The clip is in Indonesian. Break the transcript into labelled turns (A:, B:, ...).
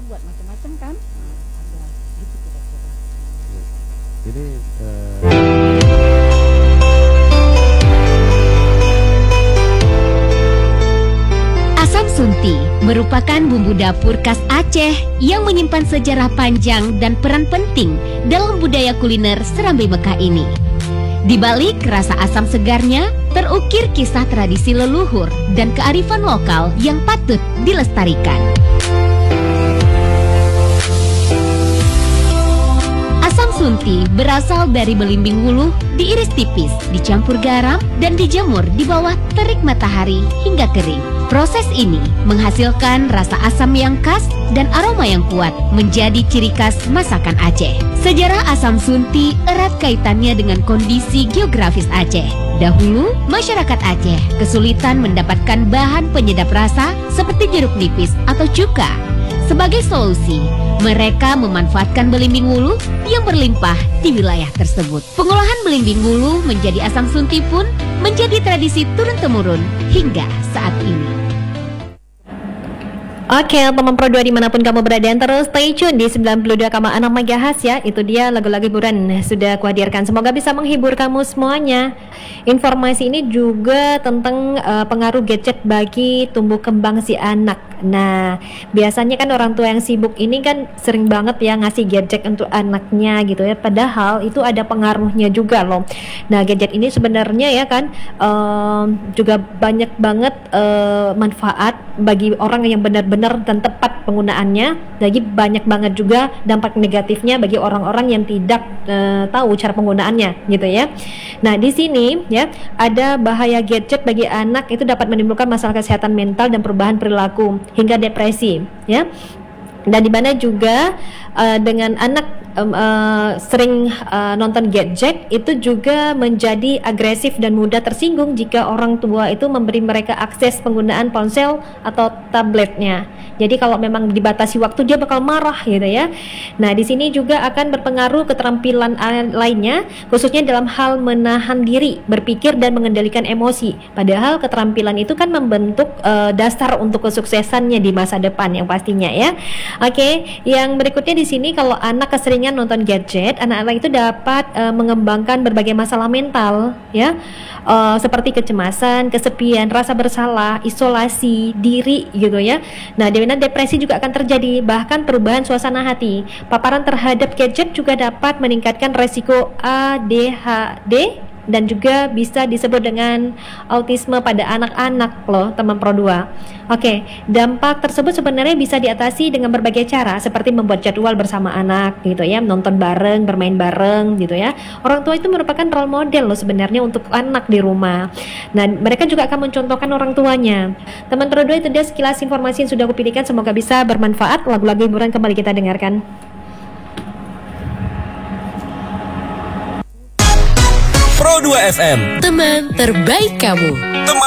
A: buat macam-macam kan. Ada gitu kira-kira.
B: Ini
C: Asam sunti merupakan bumbu dapur khas Aceh yang menyimpan sejarah panjang dan peran penting dalam budaya kuliner Serambi Mekah ini. Di balik rasa asam segarnya, terukir kisah tradisi leluhur dan kearifan lokal yang patut dilestarikan. Asam sunti berasal dari belimbing wuluh, diiris tipis, dicampur garam, dan dijemur di bawah terik matahari hingga kering. Proses ini menghasilkan rasa asam yang khas dan aroma yang kuat menjadi ciri khas masakan Aceh. Sejarah asam sunti erat kaitannya dengan kondisi geografis Aceh. Dahulu, masyarakat Aceh kesulitan mendapatkan bahan penyedap rasa seperti jeruk nipis atau cuka. Sebagai solusi, mereka memanfaatkan belimbing wuluh yang berlimpah di wilayah tersebut. Pengolahan belimbing wuluh menjadi asam sunti pun menjadi tradisi turun-temurun hingga saat ini.
D: Oke, teman Pro 2 dimanapun kamu berada, terus stay tune di 92,6 MHz ya. Itu dia lagu-lagu hiburan sudah kuhadirkan. Semoga bisa menghibur kamu semuanya. Informasi ini juga tentang pengaruh gadget bagi tumbuh kembang si anak. Nah, biasanya kan orang tua yang sibuk ini kan sering banget ya ngasih gadget untuk anaknya gitu ya. Padahal itu ada pengaruhnya juga loh. Nah, gadget ini sebenarnya ya kan juga banyak banget manfaat bagi orang yang benar-benar dan tepat penggunaannya. Lagi banyak banget juga dampak negatifnya bagi orang-orang yang tidak tahu cara penggunaannya gitu ya. Nah, di sini ya ada bahaya gadget bagi anak itu dapat menimbulkan masalah kesehatan mental dan perubahan perilaku hingga depresi ya. Dan di mana juga dengan anak sering nonton gadget itu juga menjadi agresif dan mudah tersinggung jika orang tua itu memberi mereka akses penggunaan ponsel atau tabletnya. Jadi kalau memang dibatasi waktu dia bakal marah gitu ya. Nah, di sini juga akan berpengaruh keterampilan lainnya, khususnya dalam hal menahan diri, berpikir dan mengendalikan emosi. Padahal keterampilan itu kan membentuk dasar untuk kesuksesannya di masa depan yang pastinya ya. Oke, yang berikutnya di sini kalau anak keseringan nonton gadget, anak-anak itu dapat mengembangkan berbagai masalah mental ya. Seperti kecemasan, kesepian, rasa bersalah, isolasi diri gitu ya. Nah, di mana depresi juga akan terjadi, bahkan perubahan suasana hati. Paparan terhadap gadget juga dapat meningkatkan resiko ADHD dan juga bisa disebut dengan autisme pada anak-anak loh, teman Pro 2. Oke, dampak tersebut sebenarnya bisa diatasi dengan berbagai cara, seperti membuat jadwal bersama anak gitu ya, nonton bareng, bermain bareng gitu ya. Orang tua itu merupakan role model loh sebenarnya untuk anak di rumah. Nah, mereka juga akan mencontohkan orang tuanya. Teman Pro 2, itu dia sekilas informasi yang sudah aku pilihkan, semoga bisa bermanfaat. Lagu-lagu hiburan kembali kita dengarkan.
E: Pro 2 FM,
C: Teman terbaik kamu.